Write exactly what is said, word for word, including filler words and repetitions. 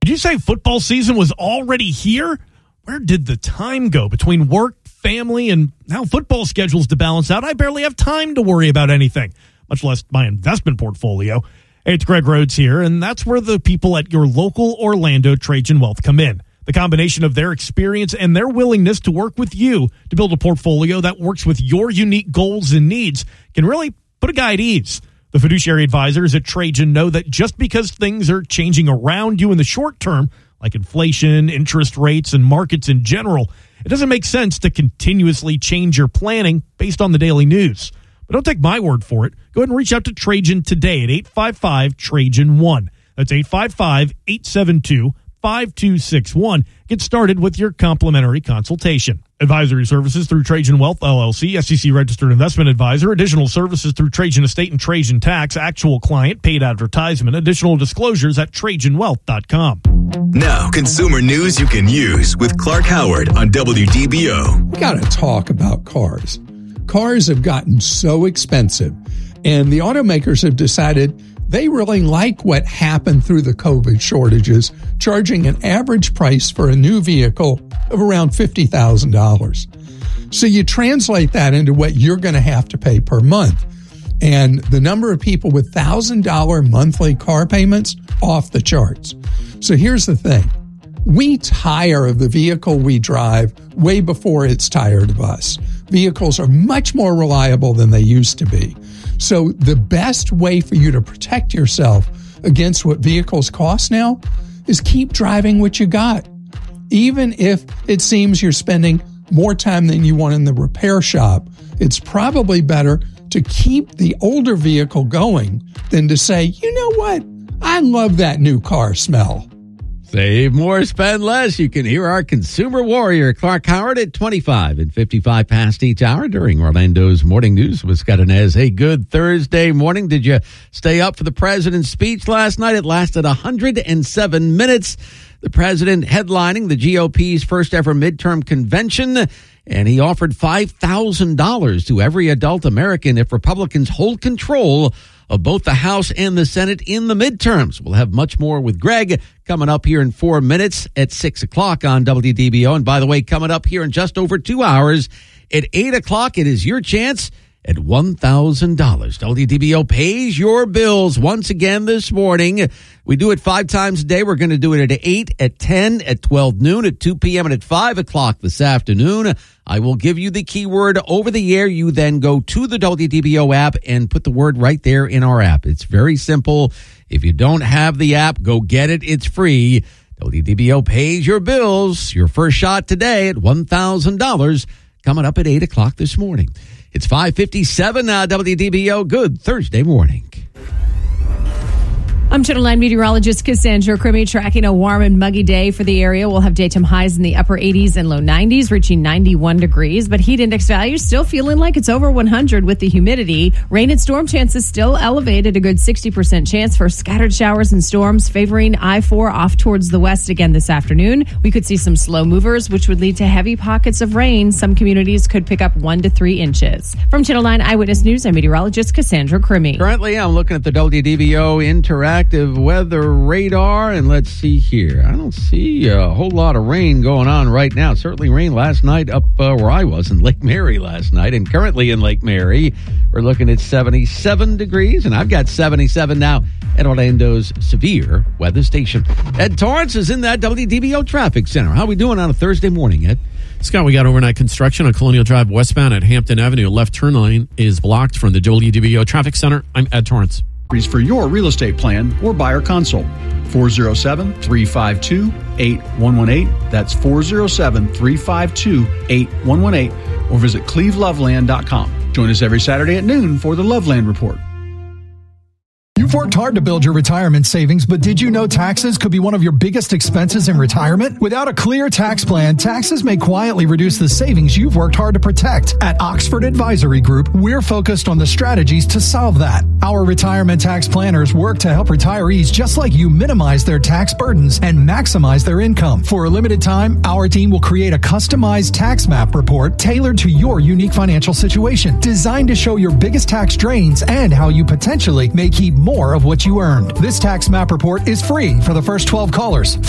you say football season was already here? Where did the time go between work, family, and now football schedules to balance out? I barely have time to worry about anything, much less my investment portfolio. Hey, it's Greg Rhodes here, and that's where the people at your local Orlando Trajan Wealth come in. The combination of their experience and their willingness to work with you to build a portfolio that works with your unique goals and needs can really put a guy at ease. The fiduciary advisors at Trajan know that just because things are changing around you in the short term, like inflation, interest rates, and markets in general, it doesn't make sense to continuously change your planning based on the daily news. But don't take my word for it. Go ahead and reach out to Trajan today at eight five five, Trajan one. That's eight five five, eight seven two, five two six one. Get started with your complimentary consultation. Advisory services through Trajan Wealth, L L C, S E C registered investment advisor. Additional services through Trajan Estate and Trajan Tax. Actual client, paid advertisement. Additional disclosures at Trajan Wealth dot com. Now, consumer news you can use with Clark Howard on W D B O. We got to talk about cars. Cars have gotten so expensive, and the automakers have decided they really like what happened through the COVID shortages, charging an average price for a new vehicle of around fifty thousand dollars. So you translate that into what you're going to have to pay per month. And the number of people with one thousand dollars monthly car payments, off the charts. So here's the thing. We tire of the vehicle we drive way before it's tired of us. Vehicles are much more reliable than they used to be. So the best way for you to protect yourself against what vehicles cost now is keep driving what you got. Even if it seems you're spending more time than you want in the repair shop, it's probably better to keep the older vehicle going than to say, you know what, I love that new car smell. Save more, spend less. You can hear our consumer warrior, Clark Howard, at twenty-five and fifty-five past each hour during Orlando's Morning News with Scott Inez. Hey, good Thursday morning. Did you stay up for the president's speech last night? It lasted one hundred seven minutes. The president headlining the G O P's first ever midterm convention, and he offered five thousand dollars to every adult American if Republicans hold control of both the House and the Senate in the midterms. We'll have much more with Greg coming up here in four minutes at six o'clock on W D B O. And by the way, coming up here in just over two hours at eight o'clock, it is your chance at one thousand dollars. W D B O pays your bills once again this morning. We do it five times a day. We're going to do it at eight, at ten, at twelve noon, at two p.m., and at five o'clock this afternoon. I will give you the keyword over the air. You then go to the W D B O app and put the word right there in our app. It's very simple. If you don't have the app, go get it. It's free. W D B O pays your bills. Your first shot today at one thousand dollars coming up at eight o'clock this morning. It's five fifty-seven now, W D B O. Good Thursday morning. I'm Channel nine meteorologist Cassandra Crimmy, tracking a warm and muggy day for the area. We'll have daytime highs in the upper eighties and low nineties, reaching ninety-one degrees. But heat index values still feeling like it's over one hundred with the humidity. Rain and storm chances still elevated, a good sixty percent chance for scattered showers and storms favoring I four off towards the west again this afternoon. We could see some slow movers, which would lead to heavy pockets of rain. Some communities could pick up one to three inches. From Channel nine Eyewitness News, I'm meteorologist Cassandra Crimmy. Currently, I'm looking at the W D B O Interact weather radar, and let's see here. I don't see a whole lot of rain going on right now. Certainly rain last night up uh, where I was in Lake Mary last night, and currently in Lake Mary, we're looking at seventy-seven degrees, and I've got seventy-seven now at Orlando's severe weather station. Ed Torrance is in that W D B O traffic center. How are we doing on a Thursday morning, Ed? Scott, we got overnight construction on Colonial Drive westbound at Hampton Avenue. Left turn lane is blocked from the W D B O traffic center. I'm Ed Torrance. For your real estate plan or buyer consult. four oh seven, three five two, eight one one eight. That's four oh seven, three five two, eight one one eight. Or visit cleve loveland dot com. Join us every Saturday at noon for the Loveland Report. You've worked hard to build your retirement savings, but did you know taxes could be one of your biggest expenses in retirement? Without a clear tax plan, taxes may quietly reduce the savings you've worked hard to protect. At Oxford Advisory Group, we're focused on the strategies to solve that. Our retirement tax planners work to help retirees just like you minimize their tax burdens and maximize their income. For a limited time, our team will create a customized tax map report tailored to your unique financial situation, designed to show your biggest tax drains and how you potentially may keep more of what you earned. This tax map report is free for the first twelve callers.